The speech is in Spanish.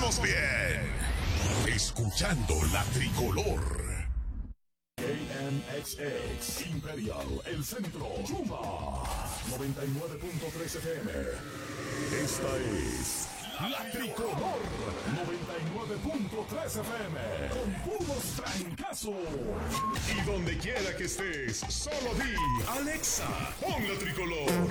pasamos bien. Escuchando la tricolor. KMXX Imperial, el centro, Chuma, 99.3 FM. Esta es la tricolor, 99.3 FM, con puros trancazos. Y donde quiera que estés, solo di, Alexa, pon la tricolor.